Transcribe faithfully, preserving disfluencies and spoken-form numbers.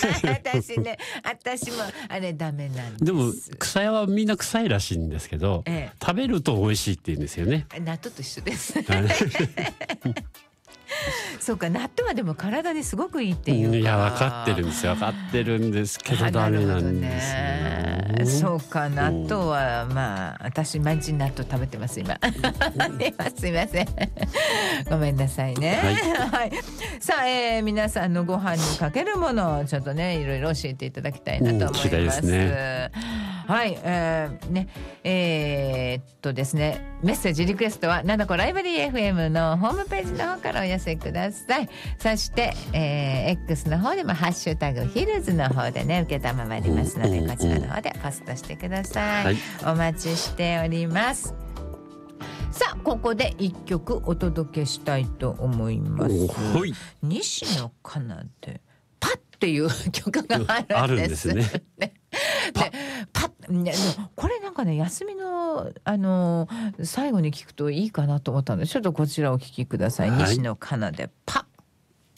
私ね、私もあれダメなんです。 でも草屋はみんな臭いらしいんですけど、 ええ、 食べると美味しいって言うんですよね。 納豆と一緒です。そうか、納豆はでも体にすごくいいっていうか。 いや分かってるんですよ、分かってるんですけどダメなんですよ、 ね、そうか、納豆はまあ私毎日納豆食べてます今。すいません、ごめんなさいね。はい、はい、さあ、えー、皆さんのご飯にかけるものをちょっとねいろいろ教えていただきたいなと思います。うん、ね、はい、えー、ね、えー、っとですね、メッセージリクエストはななこライブリー エフエム のホームページの方からお寄せください。そして、えー、X の方でもハッシュタグヒルズの方でね受けたまわりますので、こちらの方でポストしてください。はい、お待ちしております。さあ、ここで一曲お届けしたいと思います。西野カナでパッっていう曲があるんです。あるんですね。パッパッ、ね、これなんかね、休みのあの最後に聞くといいかなと思ったので、ちょっとこちらお聞きください。はい、西野カナでパッ。